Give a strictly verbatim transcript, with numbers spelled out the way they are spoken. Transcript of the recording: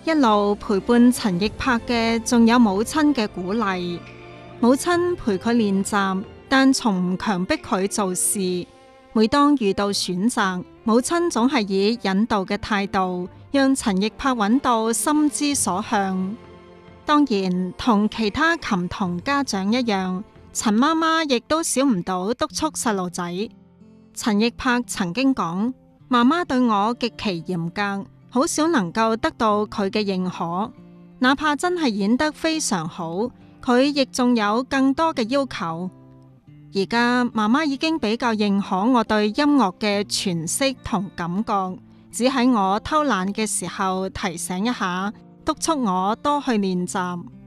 一路陪伴陳奕柏嘅仲有母親嘅鼓勵。母親陪佢練習，但從唔強迫佢做事。每當遇到選擇，母親總係以引導嘅態度，讓陳奕柏揾到心之所向。當然，同其他琴童家長一樣，陳媽媽亦都少唔到督促細路仔。陳奕柏曾經講：媽媽對我極其嚴格，好少能夠得到佢嘅認可。哪怕真係演得非常好，佢亦仲有更多嘅要求。而家媽媽已經比較認可我對音樂嘅詮釋同感覺，只喺我偷懶嘅時候提醒一下，督促我多去練習。